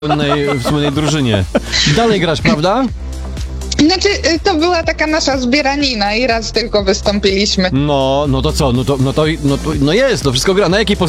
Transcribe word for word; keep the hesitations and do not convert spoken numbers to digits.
słynnej, w słynnej drużynie. Dalej grasz, prawda? Znaczy, y, to była taka nasza zbieranina i raz tylko wystąpiliśmy. No, no to co? No to, no to, no to no jest, to wszystko gra. Na jakiej pozycji